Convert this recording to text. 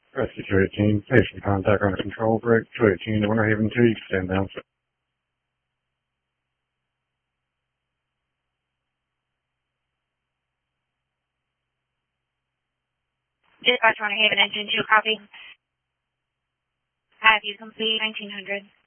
Rescue 218, station contact under control, break 218 to Winter Haven 2, you can stand down. Dispatch Winter Haven, engine 2, copy. Have you complete 1900.